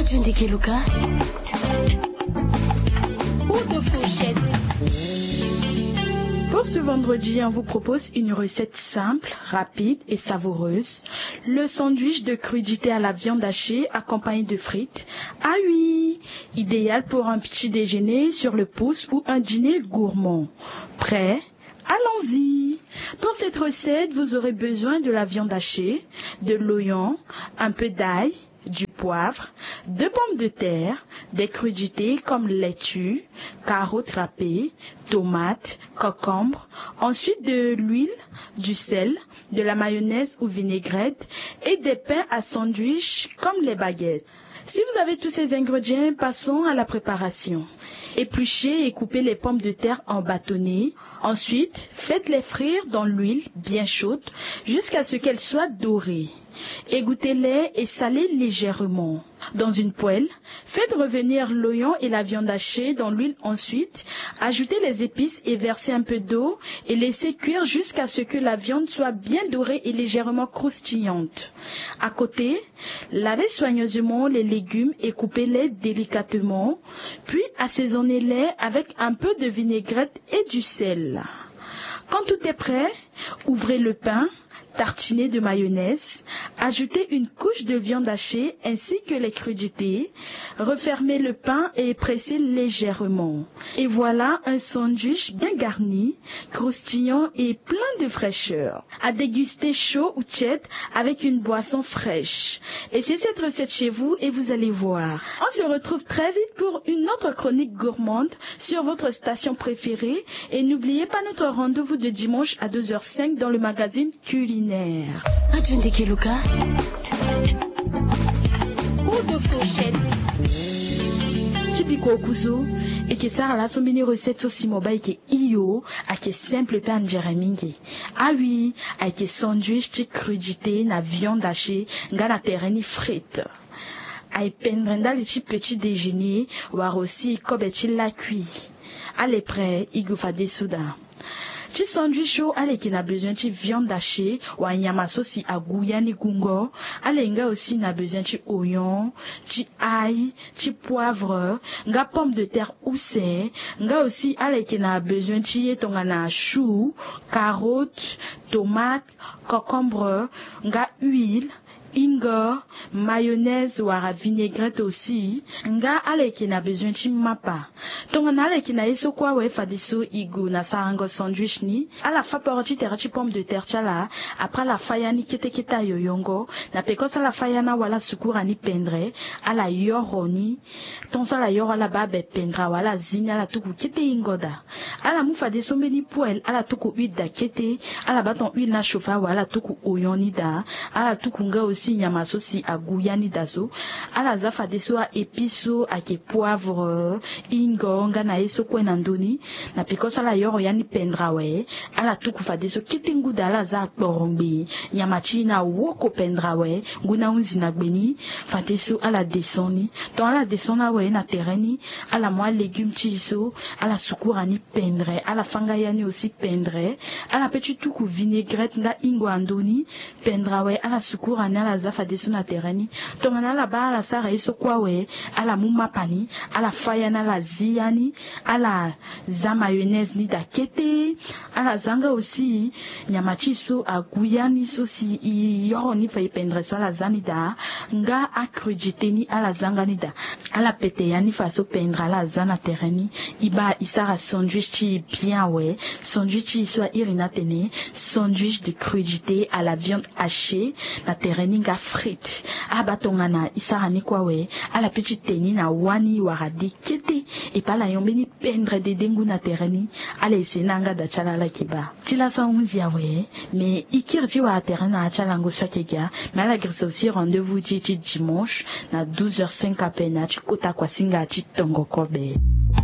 Luca. Pour ce vendredi, on vous propose une recette simple, rapide et savoureuse. Le sandwich de crudité à la viande hachée accompagné de frites. Ah oui, idéal pour un petit déjeuner sur le pouce ou un dîner gourmand. Prêt? Allons-y! Pour cette recette, vous aurez besoin de la viande hachée, de l'oignon, un peu d'ail, du poivre, 2 pommes de terre, des crudités comme laitue, carottes râpées, tomates, concombres, ensuite de l'huile, du sel, de la mayonnaise ou vinaigrette et des pains à sandwich comme les baguettes. Si vous avez tous ces ingrédients, passons à la préparation. Épluchez et coupez les pommes de terre en bâtonnets. Ensuite, faites-les frire dans l'huile bien chaude jusqu'à ce qu'elles soient dorées. Égouttez-les et salez légèrement. Dans une poêle, faites revenir l'oignon et la viande hachée dans l'huile ensuite. Ajoutez les épices et versez un peu d'eau et laissez cuire jusqu'à ce que la viande soit bien dorée et légèrement croustillante. À côté, lavez soigneusement les légumes et coupez-les délicatement, puis assaisonnez-les avec un peu de vinaigrette et du sel. Quand tout est prêt, ouvrez le pain, tartinez de mayonnaise, ajoutez une couche de viande hachée ainsi que les crudités, refermez le pain et pressez légèrement. Et voilà un sandwich bien garni, croustillant et plein de fraîcheur. À déguster chaud ou tiède avec une boisson fraîche. Essayez cette recette chez vous et vous allez voir. On se retrouve très vite pour une autre chronique gourmande sur votre station préférée et n'oubliez pas notre rendez-vous de dimanche à 2h05 dans le magazine culinaire. Luca. Tibiko kuzo eke sara la sombini recette aussi mobile ke iyo ake simple pan jeramingi. Ah oui, ake sandwich ti crudité na viande hachée ngana terreni frite. Ay pendrenda li ti petit déjeuner war aussi kobe ti la cuit. Allez prêt, igoufa desouda. Ti sandwich chaud ale qui n'a besoin de viande hachée ou nyama sauce à gouyani gungo, ale nga aussi n'a besoin de oignon, ti ail, ti poivre, nga pomme de terre oussé, nga aussi ale qui n'a besoin de tongana chou, carottes, tomates, concombre, nga huile, ingo, mayonnaise ou à vinaigrette aussi, nga ale qui n'a besoin de mapa. Tongana ale qui n'a eso kwa we fadiso igu na sarango sandwich ni, ala fa poroti terati pomme de terre chala, après la fayani kete kita yoyongo, na pekosa la fayana wala sukura ni pendre, ala yoroni, tonsa la yor ala babe pendra wala zini ala tuku kete ingoda. Ala mu fadiso meni poel, ala tuku huile da kete, ala baton huile na chauffa wala tuku oyoni da, ala tuku nga aussi nyama sosi a gouyani dazo, ala zafa deso a épices ake poivre, ingo nga na eso kwen andoni, na pekosa la yoro yani pendra we, ala tuku fa deso kitengu da ala za torongbe, nyama china woko pendra we, nguna unzi na gbeni, fa deso ala desoni, ton ala desona we na terreni, ala mwa légumes chiso, ala sukura ni pendre, ala fanga yani aussi pendre, ala petit tuku vinaigrette nga ingo andoni, pendra we, ala sukura ni ala zafa deso na terreni, tongana la ba ala sara eso kwa we, ala muma pani, ala faya na la ziani, ala za mayonnaise ni da kete, ala zanga aussi, nyamachi so a gouyani so si yoro ni fa pendre so ala zani da, nga a crudité ni ala zanga ni da, ala pete yani fa so pendre ala zana terreni, iba isara sandwich chi bien we, sandwich chi so irina tene, sandwich de crudité à la viande hachée, na terreni nga frites, abatongana isara ni kwa we, ala petite teni na wani waradi kete, et pas la yombeni pendre de dengu na terreni, ala isenanga da chala la kiba. Tila sa unzi ya we, mais ikirji wa terreni na chala ngo swakega, mais ala grisa aussi rendez-vous ti dimanche, na 12h05 à peine, na chikota kwa singa ti tongo kobe.